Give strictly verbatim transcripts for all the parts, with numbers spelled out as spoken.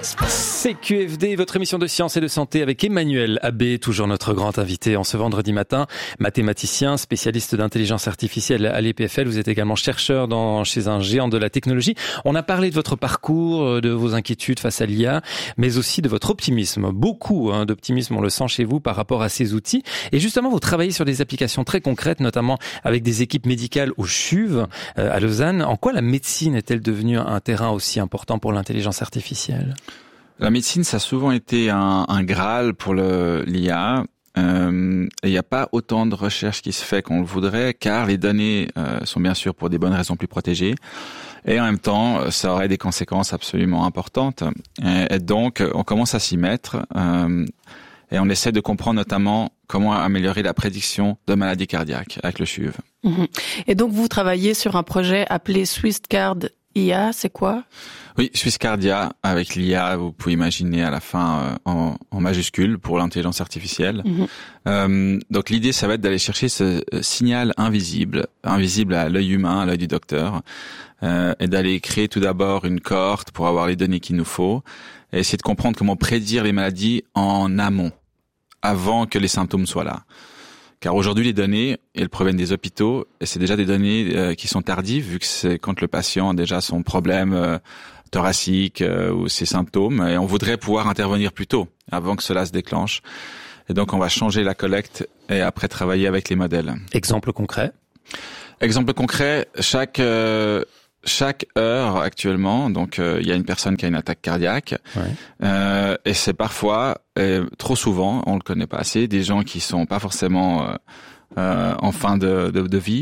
C Q F D, votre émission de sciences et de santé avec Emmanuel Abbé, toujours notre grand invité en ce vendredi matin. Mathématicien, spécialiste d'intelligence artificielle à l'E P F L. Vous êtes également chercheur dans, chez un géant de la technologie. On a parlé de votre parcours, de vos inquiétudes face à l'I A, mais aussi de votre optimisme. Beaucoup hein, d'optimisme, on le sent chez vous par rapport à ces outils. Et justement, vous travaillez sur des applications très concrètes, notamment avec des équipes médicales au CHUV, euh, à Lausanne. En quoi la médecine est-elle devenue un terrain aussi important pour l'intelligence artificielle ? La médecine, ça a souvent été un, un Graal pour le, l'I A. Euh, et il n'y a pas autant de recherche qui se fait qu'on le voudrait, car les données euh, sont bien sûr pour des bonnes raisons plus protégées. Et en même temps, ça aurait des conséquences absolument importantes. Et, et donc, on commence à s'y mettre. Euh, et on essaie de comprendre notamment comment améliorer la prédiction de maladies cardiaques avec le CHUV. Mmh. Et donc, vous travaillez sur un projet appelé SwissCard I A, c'est quoi ? Oui, SwissCardia, avec l'I A, vous pouvez imaginer à la fin euh, en, en majuscule pour l'intelligence artificielle. Mmh. Euh, donc l'idée, ça va être d'aller chercher ce signal invisible, invisible à l'œil humain, à l'œil du docteur, euh, et d'aller créer tout d'abord une cohorte pour avoir les données qu'il nous faut, et essayer de comprendre comment prédire les maladies en amont, avant que les symptômes soient là. Car aujourd'hui, les données, elles proviennent des hôpitaux, et c'est déjà des données euh, qui sont tardives, vu que c'est quand le patient a déjà son problème euh, thoracique euh, ou ses symptômes, et on voudrait pouvoir intervenir plus tôt, avant que cela se déclenche. Et donc, on va changer la collecte et après travailler avec les modèles. Exemple concret ? Exemple concret, chaque... Euh, Chaque heure actuellement, donc euh, il y a une personne qui a une attaque cardiaque, ouais. euh, et c'est parfois, et trop souvent, on le connaît pas assez, des gens qui sont pas forcément euh, euh, en fin de, de, de vie,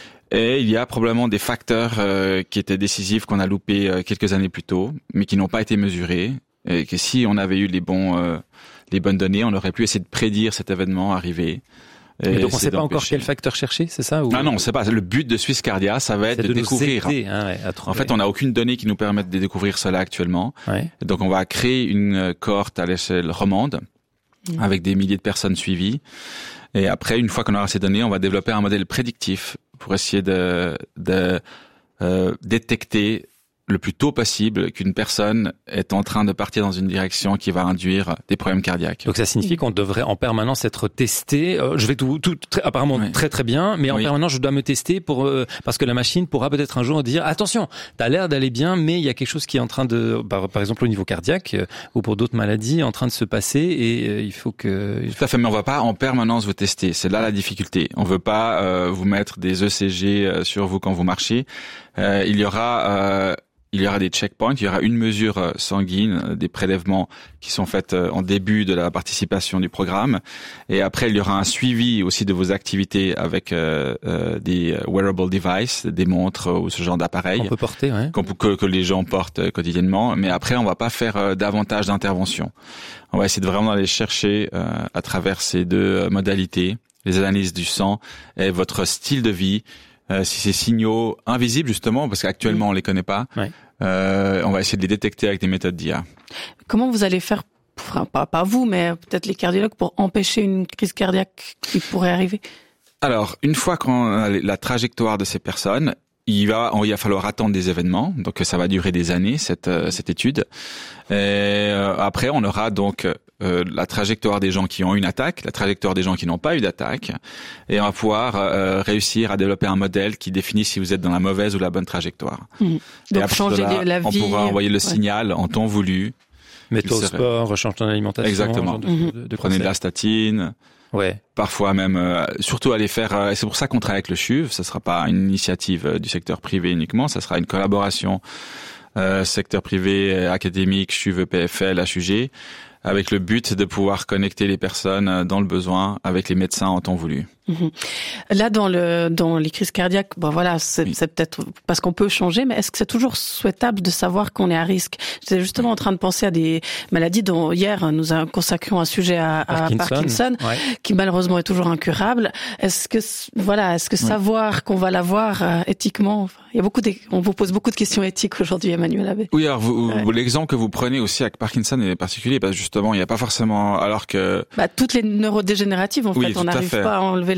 et il y a probablement des facteurs euh, qui étaient décisifs qu'on a loupés euh, quelques années plus tôt, mais qui n'ont pas été mesurés, et que si on avait eu les bons, euh, les bonnes données, on aurait pu essayer de prédire cet événement arriver. Et donc on ne sait pas encore quel facteur chercher, c'est ça ou... Non, non, on ne sait pas. Le but de SwissCardia, ça va être de, de découvrir. Aider, hein, ouais, en fait, on n'a aucune donnée qui nous permette de découvrir cela actuellement. Ouais. Donc on va créer une cohorte à l'échelle romande, mmh. avec des milliers de personnes suivies. Et après, une fois qu'on aura ces données, on va développer un modèle prédictif pour essayer de, de euh, détecter le plus tôt possible qu'une personne est en train de partir dans une direction qui va induire des problèmes cardiaques. Donc ça signifie qu'on devrait en permanence être testé. Euh, je vais tout, tout très, apparemment oui. très très bien, mais en oui. permanence je dois me tester pour euh, parce que la machine pourra peut-être un jour dire attention, t'as l'air d'aller bien, mais il y a quelque chose qui est en train de, par, par exemple au niveau cardiaque euh, ou pour d'autres maladies, en train de se passer et euh, il faut que. Tout à fait, mais on va pas en permanence vous tester. C'est là la difficulté. On veut pas euh, vous mettre des E C G euh, sur vous quand vous marchez. Euh, il y aura euh, Il y aura des checkpoints, il y aura une mesure sanguine, des prélèvements qui sont faits en début de la participation du programme. Et après, il y aura un suivi aussi de vos activités avec euh, euh, des wearable devices, des montres ou ce genre d'appareils. On peut porter, ouais. Que, que les gens portent quotidiennement. Mais après, on va pas faire euh, davantage d'interventions. On va essayer de vraiment aller chercher euh, à travers ces deux modalités, les analyses du sang et votre style de vie. Euh, si ces signaux invisibles justement, parce qu'actuellement mmh. on les connaît pas, ouais. euh, on va essayer de les détecter avec des méthodes d'I A. Comment vous allez faire, enfin, pas, pas vous, mais peut-être les cardiologues, pour empêcher une crise cardiaque qui pourrait arriver ? Alors, une fois qu'on a la trajectoire de ces personnes, il va, il va falloir attendre des événements, donc ça va durer des années cette cette étude. Et euh, après, on aura donc euh, la trajectoire des gens qui ont une attaque, la trajectoire des gens qui n'ont pas eu d'attaque, et on va pouvoir euh, réussir à développer un modèle qui définit si vous êtes dans la mauvaise ou la bonne trajectoire. Mmh. Donc changer là, la vie. On pourra envoyer le ouais. signal en temps voulu. Mettez au sport, rechange ton alimentation. Exactement. De, mmh. de, de Prenez de la statine. Ouais. Parfois même, euh, surtout aller faire. Euh, c'est pour ça qu'on travaille avec le CHUV. Ça sera pas une initiative euh, du secteur privé uniquement. Ça sera une collaboration euh, secteur privé, euh, académique, CHUV, E P F L, H U G, avec le but de pouvoir connecter les personnes dans le besoin avec les médecins en temps voulu. Mmh. Là, dans le dans les crises cardiaques, bon voilà, c'est, oui. c'est peut-être parce qu'on peut changer, mais est-ce que c'est toujours souhaitable de savoir qu'on est à risque ? J'étais justement en train de penser à des maladies dont hier nous consacrions un sujet à, à Parkinson, Parkinson ouais. qui malheureusement est toujours incurable. Est-ce que voilà, est-ce que oui. savoir qu'on va l'avoir euh, éthiquement, enfin, il y a beaucoup de, on vous pose beaucoup de questions éthiques aujourd'hui, Emmanuel Abbé. Oui, alors vous, ouais. vous, l'exemple que vous prenez aussi avec Parkinson est particulier parce que justement, il n'y a pas forcément, alors que bah toutes les neurodégénératives en oui, fait, on n'arrive pas à enlever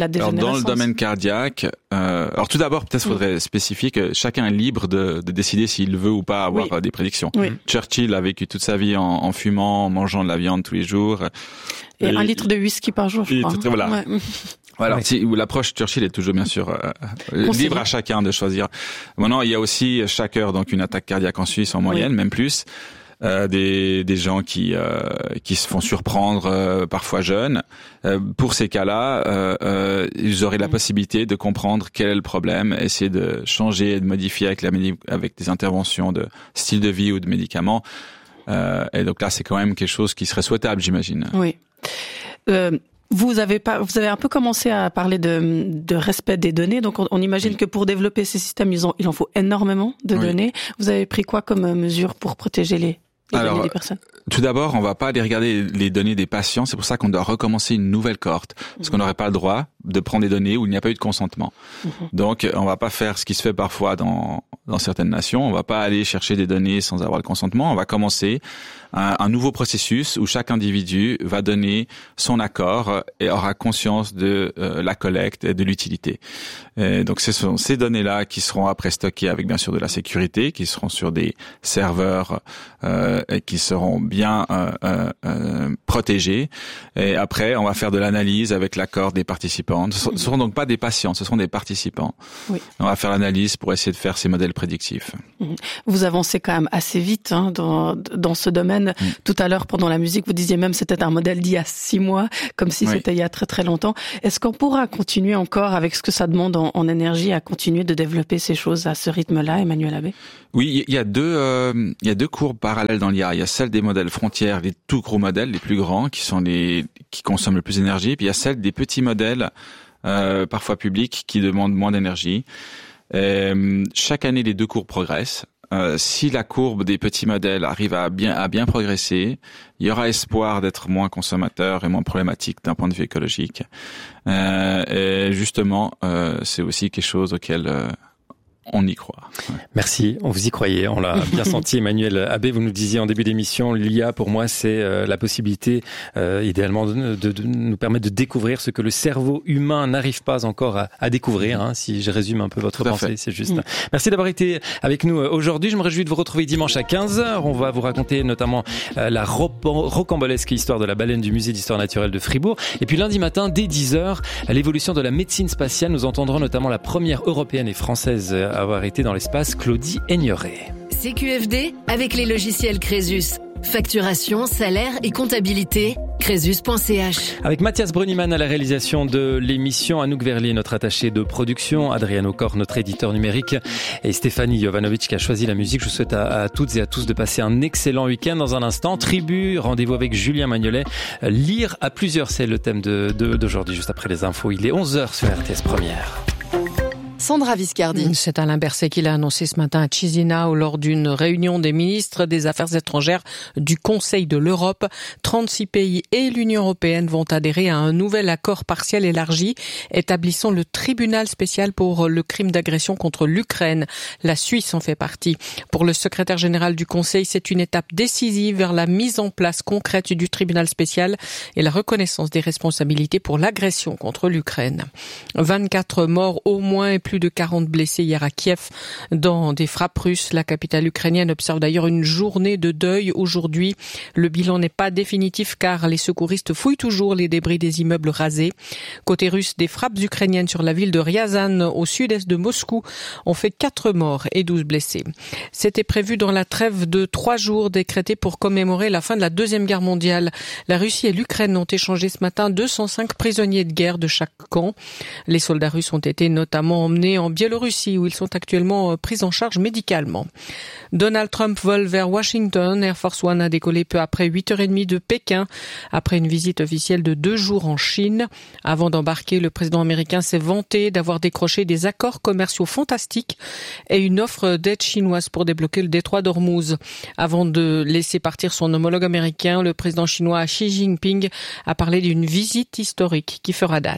la dégénérescence. Alors dans le domaine cardiaque, euh, alors tout d'abord peut-être mmh. faudrait spécifier que chacun est libre de, de décider s'il veut ou pas avoir oui. des prédictions. Oui. Churchill a vécu toute sa vie en, en fumant, en mangeant de la viande tous les jours. Et, et un litre de whisky par jour, je crois. Très, voilà. Ouais. Voilà, alors, si, l'approche Churchill est toujours bien sûr euh, libre à chacun de choisir. Maintenant, il y a aussi chaque heure donc une attaque cardiaque en Suisse en moyenne, oui. même plus. Euh, des, des gens qui euh, qui se font surprendre euh, parfois jeunes. Euh, pour ces cas-là, euh, euh, ils auraient la possibilité de comprendre quel est le problème, essayer de changer et de modifier avec la avec des interventions de style de vie ou de médicaments. Euh, et donc là, c'est quand même quelque chose qui serait souhaitable, j'imagine. Oui. Euh... Vous avez pas, vous avez un peu commencé à parler de, de respect des données. Donc, on, on imagine oui. que pour développer ces systèmes, ils ont, il en faut énormément de oui. données. Vous avez pris quoi comme mesure pour protéger les, les Alors, données des personnes? Tout d'abord, on va pas aller regarder les données des patients. C'est pour ça qu'on doit recommencer une nouvelle cohorte. Parce mmh. qu'on n'aurait pas le droit de prendre des données où il n'y a pas eu de consentement. Mmh. Donc, on va pas faire ce qui se fait parfois dans, dans certaines nations. On va pas aller chercher des données sans avoir le consentement. On va commencer un, un nouveau processus où chaque individu va donner son accord et aura conscience de euh, la collecte et de l'utilité. Et donc, ce sont ces données-là qui seront après stockées avec bien sûr de la sécurité, qui seront sur des serveurs euh, et qui seront bien euh, euh, euh, protégés. Et après, on va faire de l'analyse avec l'accord des participants. Ce ne seront donc pas des patients, ce seront des participants. Oui. On va faire l'analyse pour essayer de faire ces modèles prédictifs. Vous avancez quand même assez vite hein, dans, dans ce domaine. Mmh. Tout à l'heure, pendant la musique, vous disiez même c'était un modèle d'il y a six mois, comme si oui. c'était il y a très très longtemps. Est-ce qu'on pourra continuer encore avec ce que ça demande en, en énergie à continuer de développer ces choses à ce rythme-là, Emmanuel Abbé? Oui, il y a deux, euh, il y a deux courbes parallèles dans l'I A. Il y a celle des modèles frontières, les tout gros modèles, les plus grands, qui sont les qui consomment le plus d'énergie. Puis il y a celle des petits modèles, euh, parfois publics, qui demandent moins d'énergie. Euh, chaque année, les deux courbes progressent. Euh, si la courbe des petits modèles arrive à bien à bien progresser, il y aura espoir d'être moins consommateur et moins problématique d'un point de vue écologique. Euh, et justement, euh, c'est aussi quelque chose auquel euh, on y croit. Ouais. Merci, on vous y croyait, on l'a bien senti. Emmanuel Abbé, vous nous disiez en début d'émission, l'I A pour moi c'est euh, la possibilité euh, idéalement de, de, de nous permettre de découvrir ce que le cerveau humain n'arrive pas encore à, à découvrir, hein, si je résume un peu votre Tout pensée, c'est juste. Mmh. Merci d'avoir été avec nous aujourd'hui, je me réjouis de vous retrouver dimanche à quinze heures, on va vous raconter notamment euh, la rocambolesque histoire de la baleine du musée d'histoire naturelle de Fribourg, et puis lundi matin dès dix heures, à l'évolution de la médecine spatiale, nous entendrons notamment la première européenne et française à avoir été dans l'espace, Claudie Aigneret. C Q F D avec les logiciels Crésus. Facturation, salaire et comptabilité. Crésus point c h. Avec Mathias Bruniman à la réalisation de l'émission, Anouk Verlier, notre attaché de production, Adrien Ocor, notre éditeur numérique, et Stéphanie Jovanovic qui a choisi la musique. Je vous souhaite à, à toutes et à tous de passer un excellent week-end. Dans un instant, Tribu, rendez-vous avec Julien Magnolet. Lire à plusieurs, c'est le thème de, de, d'aujourd'hui, juste après les infos. Il est onze heures sur R T S Première. Sandra Viscardi. C'est Alain Berset qui l'a annoncé ce matin à Chisinau lors d'une réunion des ministres des Affaires étrangères du Conseil de l'Europe. trente-six pays et l'Union européenne vont adhérer à un nouvel accord partiel élargi établissant le tribunal spécial pour le crime d'agression contre l'Ukraine. La Suisse en fait partie. Pour le secrétaire général du Conseil, c'est une étape décisive vers la mise en place concrète du tribunal spécial et la reconnaissance des responsabilités pour l'agression contre l'Ukraine. vingt-quatre morts au moins et plus de quarante blessés hier à Kiev dans des frappes russes. La capitale ukrainienne observe d'ailleurs une journée de deuil aujourd'hui. Le bilan n'est pas définitif car les secouristes fouillent toujours les débris des immeubles rasés. Côté russe, des frappes ukrainiennes sur la ville de Ryazan au sud-est de Moscou ont fait quatre morts et douze blessés. C'était prévu dans la trêve de trois jours décrétée pour commémorer la fin de la Deuxième Guerre mondiale. La Russie et l'Ukraine ont échangé ce matin deux cent cinq prisonniers de guerre de chaque camp. Les soldats russes ont été notamment emmenés en Biélorussie où ils sont actuellement pris en charge médicalement. Donald Trump vole vers Washington. Air Force One a décollé peu après huit heures trente de Pékin après une visite officielle de deux jours en Chine. Avant d'embarquer, le président américain s'est vanté d'avoir décroché des accords commerciaux fantastiques et une offre d'aide chinoise pour débloquer le détroit d'Ormuz. Avant de laisser partir son homologue américain, le président chinois Xi Jinping a parlé d'une visite historique qui fera date.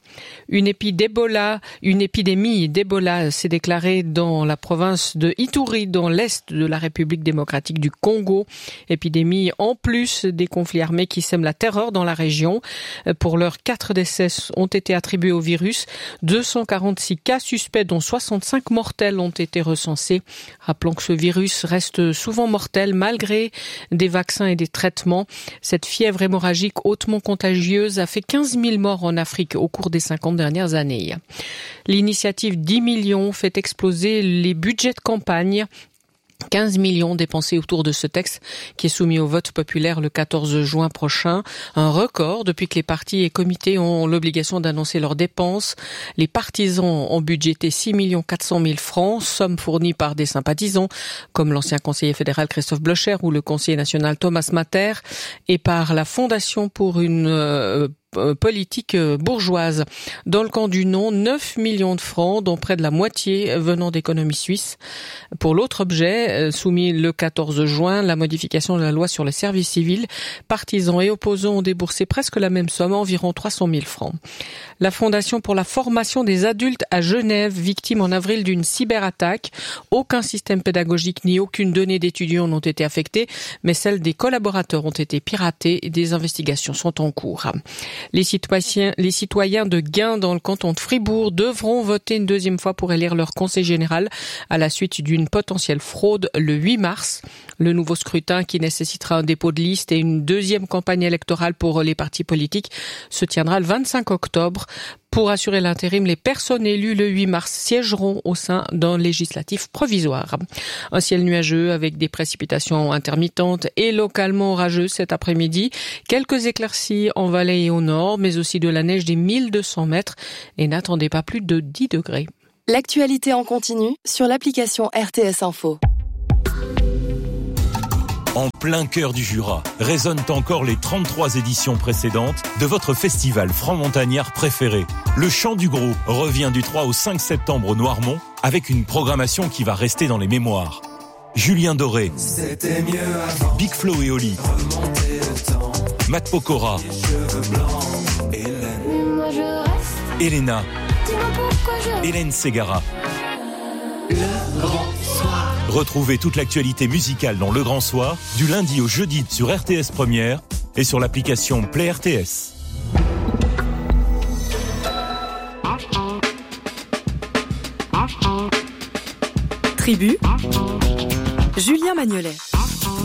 Une épidémie d'Ebola, une épidémie d'Ebola s'est déclarée dans la province de Ituri, dans l'est de la République démocratique du Congo. Épidémie en plus des conflits armés qui sèment la terreur dans la région. Pour l'heure, quatre décès ont été attribués au virus. deux cent quarante-six cas suspects, dont soixante-cinq mortels, ont été recensés. Rappelons que ce virus reste souvent mortel malgré des vaccins et des traitements. Cette fièvre hémorragique hautement contagieuse a fait quinze mille morts en Afrique au cours des cinquante dernières années. L'initiative dix millions fait exploser les budgets de campagne. quinze millions dépensés autour de ce texte qui est soumis au vote populaire le quatorze juin prochain. Un record depuis que les partis et comités ont l'obligation d'annoncer leurs dépenses. Les partisans ont budgété six millions quatre cent mille francs, somme fournie par des sympathisants comme l'ancien conseiller fédéral Christophe Blocher ou le conseiller national Thomas Matter, et par la Fondation pour une euh, politique bourgeoise. Dans le camp du non, neuf millions de francs, dont près de la moitié venant d'économies suisses. Pour l'autre objet, soumis le quatorze juin, la modification de la loi sur les services civils, partisans et opposants ont déboursé presque la même somme, environ trois cent mille francs. La Fondation pour la formation des adultes à Genève, victime en avril d'une cyberattaque. Aucun système pédagogique ni aucune donnée d'étudiants n'ont été affectés, mais celles des collaborateurs ont été piratées et des investigations sont en cours. Les citoyens, les citoyens de Gain dans le canton de Fribourg devront voter une deuxième fois pour élire leur conseil général à la suite d'une potentielle fraude le huit mars. Le nouveau scrutin, qui nécessitera un dépôt de liste et une deuxième campagne électorale pour les partis politiques, se tiendra le vingt-cinq octobre. Pour assurer l'intérim, les personnes élues le huit mars siégeront au sein d'un législatif provisoire. Un ciel nuageux avec des précipitations intermittentes et localement orageux cet après-midi. Quelques éclaircies en vallée et au nord, mais aussi de la neige des mille deux cents mètres. Et n'attendez pas plus de dix degrés. L'actualité en continu sur l'application R T S Info. En plein cœur du Jura, résonnent encore les trente-trois éditions précédentes de votre festival franc-montagnard préféré. Le Chant du Gros revient du trois au cinq septembre au Noirmont avec une programmation qui va rester dans les mémoires. Julien Doré, Big Flo et Oli, Matt Pokora, Elena, Hélène Ségara. Le Grand Soir. Retrouvez toute l'actualité musicale dans Le Grand Soir, du lundi au jeudi sur R T S Première et sur l'application Play R T S. Tribu, Julien Magnolet.